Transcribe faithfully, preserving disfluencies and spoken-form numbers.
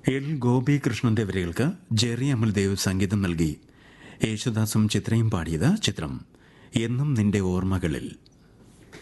L ഗോപികൃഷ്ണന്റെ വരികൾക്ക് Jerry Amaldev സംഗീതം നൽകി യേശുദാസും ചിത്രയും പാടിയത് ചിത്രം എന്നും നിന്റെ ഓർമ്മകളിൽ.